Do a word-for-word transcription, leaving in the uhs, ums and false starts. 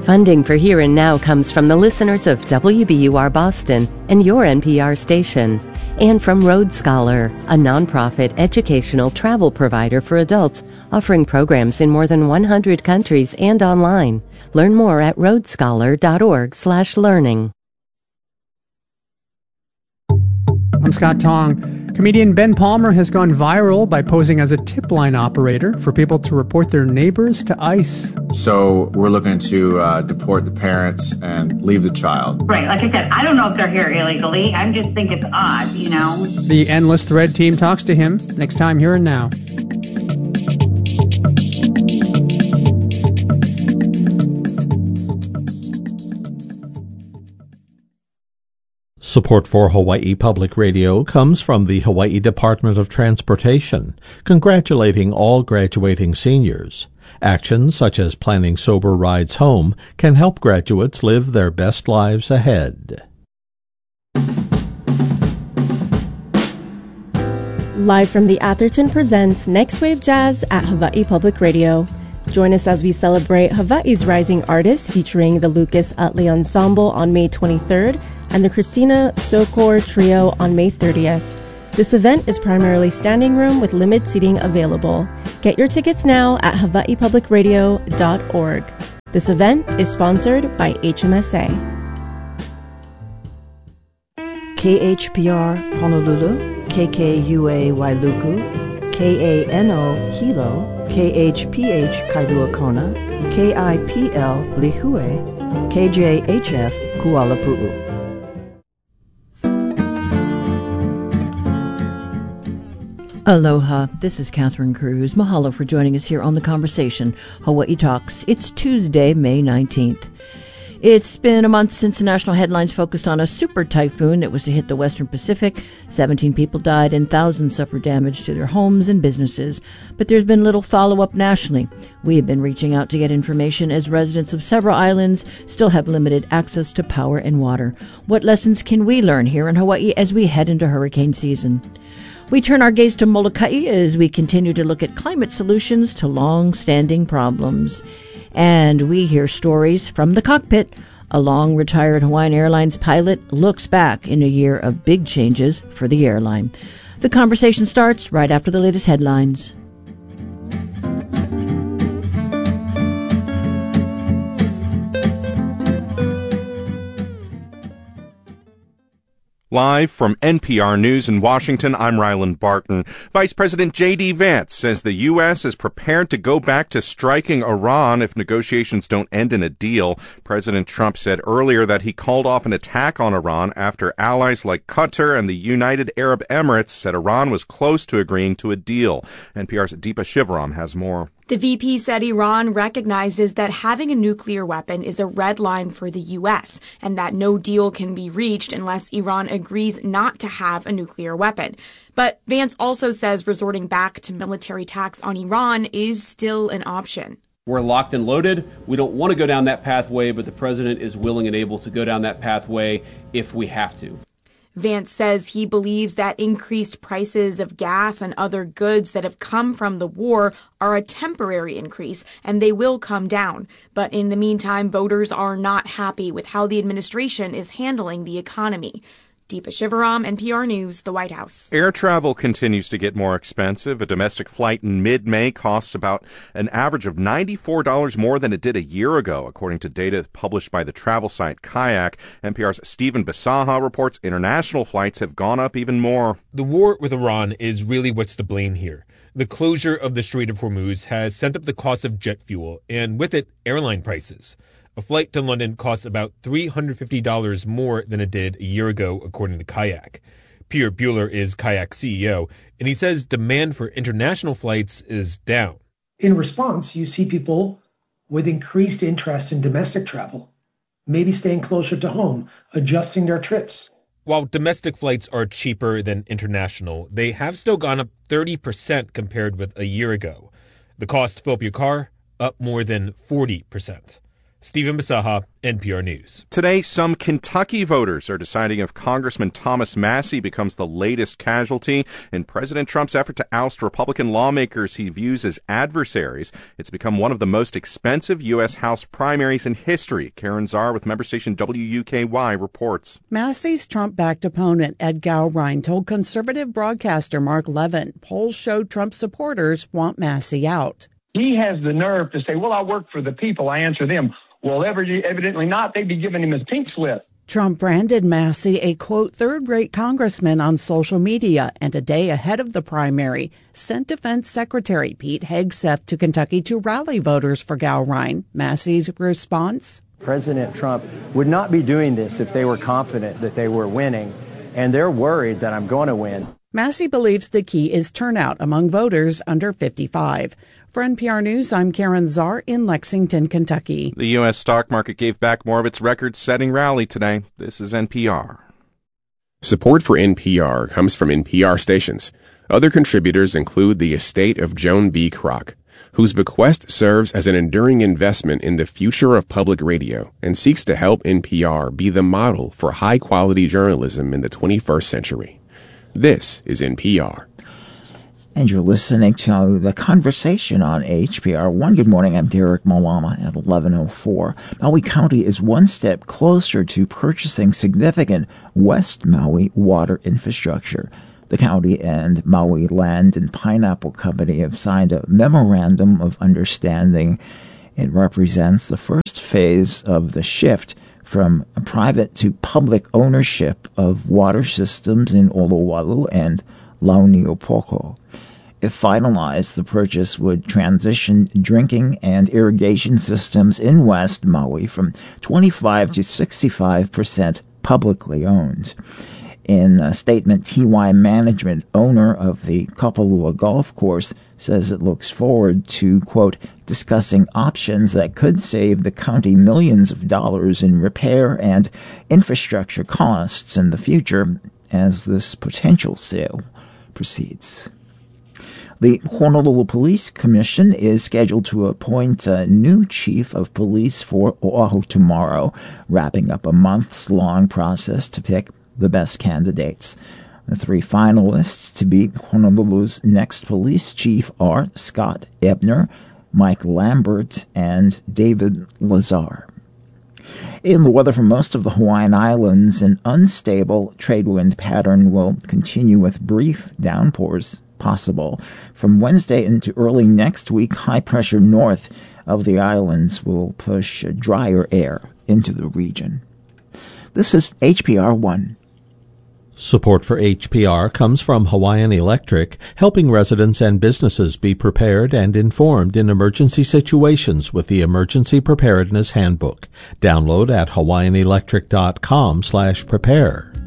Funding for Here and Now comes from the listeners of W B U R Boston and your N P R station, and from Road Scholar, a nonprofit educational travel provider for adults offering programs in more than one hundred countries and online. Learn more at roadscholar.org slash learning. I'm Scott Tong. Comedian Ben Palmer has gone viral by posing as a tip line operator for people to report their neighbors to ICE. So we're looking to uh, deport the parents and leave the child. Right. Like I said, I don't know if they're here illegally. I just think it's odd, you know. The Endless Thread team talks to him next time Here and Now. Support for Hawaii Public Radio comes from the Hawaii Department of Transportation, congratulating all graduating seniors. Actions such as planning sober rides home can help graduates live their best lives ahead. Live from the Atherton presents Next Wave Jazz at Hawaii Public Radio. Join us as we celebrate Hawaii's rising artists featuring the Lucas Utley Ensemble on May twenty-third and the Christina Sokor Trio on May thirtieth. This event is primarily standing room with limited seating available. Get your tickets now at hawaii public radio dot org. This event is sponsored by H M S A. K H P R Honolulu, K K U A Wailuku, K A N O Hilo, K H P H Kailua Kona, K I P L Lihue, K J H F Kuala Pu'u. Aloha, this is Catherine Cruz. Mahalo for joining us here on The Conversation, Hawaii Talks. It's Tuesday, May nineteenth. It's been a month since the national headlines focused on a super typhoon that was to hit the Western Pacific. seventeen people died and thousands suffered damage to their homes and businesses. But there's been little follow-up nationally. We have been reaching out to get information as residents of several islands still have limited access to power and water. What lessons can we learn here in Hawaii as we head into hurricane season? We turn our gaze to Molokai as we continue to look at climate solutions to long-standing problems. And we hear stories from the cockpit. A long-retired Hawaiian Airlines pilot looks back in a year of big changes for the airline. The conversation starts right after the latest headlines. Live from N P R News in Washington, I'm Ryland Barton. Vice President J D. Vance says the U S is prepared to go back to striking Iran if negotiations don't end in a deal. President Trump said earlier that he called off an attack on Iran after allies like Qatar and the United Arab Emirates said Iran was close to agreeing to a deal. N P R's Deepa Shivaram has more. The V P said Iran recognizes that having a nuclear weapon is a red line for the U S and that no deal can be reached unless Iran agrees not to have a nuclear weapon. But Vance also says resorting back to military attacks on Iran is still an option. We're locked and loaded. We don't want to go down that pathway, but the president is willing and able to go down that pathway if we have to. Vance says he believes that increased prices of gas and other goods that have come from the war are a temporary increase, and they will come down. But in the meantime, voters are not happy with how the administration is handling the economy. Deepa Shivaram, N P R News, the White House. Air travel continues to get more expensive. A domestic flight in mid-May costs about an average of ninety-four dollars more than it did a year ago, according to data published by the travel site Kayak. N P R's Stephen Bisaha reports international flights have gone up even more. The war with Iran is really what's to blame here. The closure of the Strait of Hormuz has sent up the cost of jet fuel, and with it, airline prices. A flight to London costs about three hundred fifty dollars more than it did a year ago, according to Kayak. Pierre Bueller is Kayak's C E O, and he says demand for international flights is down. In response, you see people with increased interest in domestic travel, maybe staying closer to home, adjusting their trips. While domestic flights are cheaper than international, they have still gone up thirty percent compared with a year ago. The cost to fill up your car, up more than forty percent. Stephen Basaha, N P R News. Today, some Kentucky voters are deciding if Congressman Thomas Massie becomes the latest casualty in President Trump's effort to oust Republican lawmakers he views as adversaries. It's become one of the most expensive U S House primaries in history. Karen Czar with member station W U K Y reports. Massie's Trump-backed opponent, Ed Gowrine, told conservative broadcaster Mark Levin polls showed Trump supporters want Massie out. He has the nerve to say, well, I work for the people, I answer them. Well, evidently not. They'd be giving him his pink slip. Trump branded Massie a, quote, third-rate congressman on social media, and a day ahead of the primary, sent Defense Secretary Pete Hegseth to Kentucky to rally voters for Gowrine. Massie's response? President Trump would not be doing this if they were confident that they were winning, and they're worried that I'm going to win. Massie believes the key is turnout among voters under fifty-five. For N P R News, I'm Karen Czar in Lexington, Kentucky. The U S stock market gave back more of its record-setting rally today. This is N P R. Support for N P R comes from N P R stations. Other contributors include the estate of Joan B. Kroc, whose bequest serves as an enduring investment in the future of public radio and seeks to help N P R be the model for high-quality journalism in the twenty-first century. This is N P R. And you're listening to The Conversation on H P R one. Good morning, I'm Derek Malama at eleven oh four. Maui County is one step closer to purchasing significant West Maui water infrastructure. The county and Maui Land and Pineapple Company have signed a memorandum of understanding. It represents the first phase of the shift from private to public ownership of water systems in Olowalu and Launiopoko. If finalized, the purchase would transition drinking and irrigation systems in West Maui from twenty-five to sixty-five percent publicly owned. In a statement, T Y Management, owner of the Kapalua Golf Course, says it looks forward to, quote, discussing options that could save the county millions of dollars in repair and infrastructure costs in the future as this potential sale proceeds. The Honolulu Police Commission is scheduled to appoint a new chief of police for Oahu tomorrow, wrapping up a months-long process to pick the best candidates. The three finalists to be Honolulu's next police chief are Scott Ebner, Mike Lambert, and David Lazar. In the weather for most of the Hawaiian Islands, an unstable trade wind pattern will continue with brief downpours possible. From Wednesday into early next week, high pressure north of the islands will push drier air into the region. This is H P R one. Support for H P R comes from Hawaiian Electric, helping residents and businesses be prepared and informed in emergency situations with the Emergency Preparedness Handbook. Download at hawaiian electric dot com slash prepare.